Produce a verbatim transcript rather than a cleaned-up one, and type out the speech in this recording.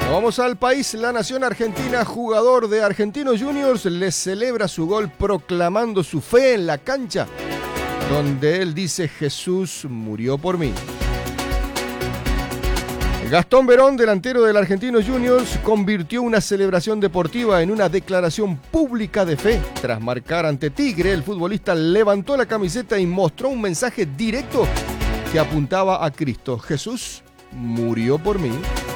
Vamos al país, la nación argentina, jugador de Argentinos Juniors, le celebra su gol proclamando su fe en la cancha, donde él dice: Jesús murió por mí. Gastón Verón, delantero del Argentinos Juniors, convirtió una celebración deportiva en una declaración pública de fe. Tras marcar ante Tigre, el futbolista levantó la camiseta y mostró un mensaje directo que apuntaba a Cristo: Jesús murió por mí.